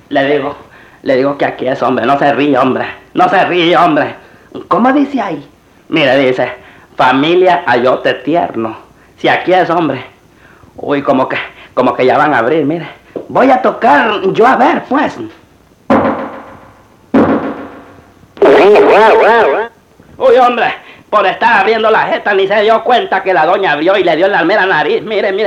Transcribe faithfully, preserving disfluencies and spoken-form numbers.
Le digo, le digo que aquí es, hombre, no se ríe, hombre, no se ríe, hombre. ¿Cómo dice ahí? Mire, dice, familia ayote tierno. Si aquí es, hombre. Uy, como que, como que ya van a abrir, mire. Voy a tocar yo a ver, pues. Uy, hombre, por estar abriendo la jeta ni se dio cuenta que la doña abrió y le dio en la mera nariz. Mire, mire.